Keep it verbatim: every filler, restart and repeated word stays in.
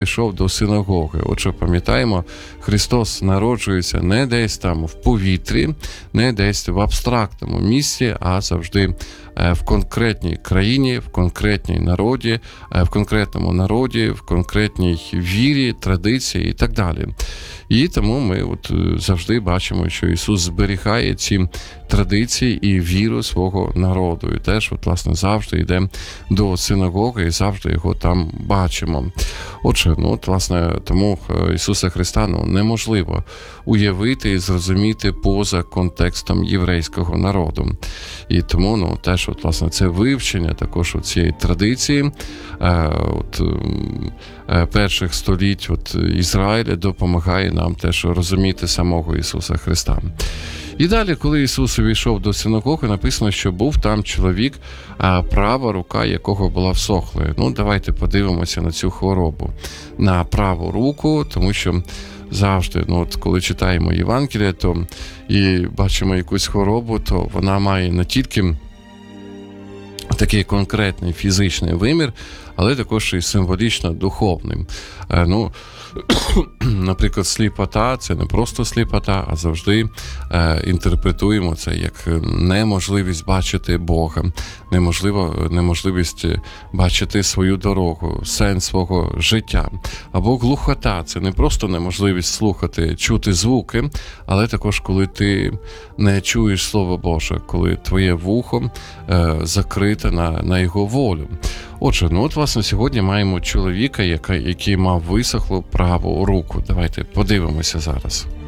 Пішов до синагоги. Отже, пам'ятаємо, Христос народжується не десь там в повітрі, не десь в абстрактному місці, а завжди в конкретній країні, в конкретній народі, в конкретному народі, в конкретній вірі, традиції і так далі. І тому ми от завжди бачимо, що Ісус зберігає ці традиції і віру свого народу. І теж, от, власне, завжди йде до синагоги і завжди його там бачимо. Отже, ну, от, власне, тому Ісуса Христа ну, неможливо уявити і зрозуміти поза контекстом єврейського народу. І тому, ну, теж, от, власне, це вивчення також цієї традиції е, от, е, перших століть от, Ізраїля допомагає нам теж розуміти самого Ісуса Христа. І далі, коли Ісус увійшов до синагоги, написано, що був там чоловік, а права рука якого була всохлою. Ну, давайте подивимося на цю хворобу, на праву руку, тому що завжди, ну, от коли читаємо Євангеліє, то і бачимо якусь хворобу, то вона має не тільки такий конкретний фізичний вимір, але також і символічно духовний. Ну, наприклад, сліпота – це не просто сліпота, а завжди е, інтерпретуємо це як неможливість бачити Бога, неможливо, неможливість бачити свою дорогу, сенс свого життя. Або глухота – це не просто неможливість слухати, чути звуки, але також коли ти не чуєш Слово Боже, коли твоє вухо е, закрите на, на Його волю. Отже, ну от, власне, сьогодні маємо чоловіка, який, який мав висохлу праву руку. Давайте подивимося зараз.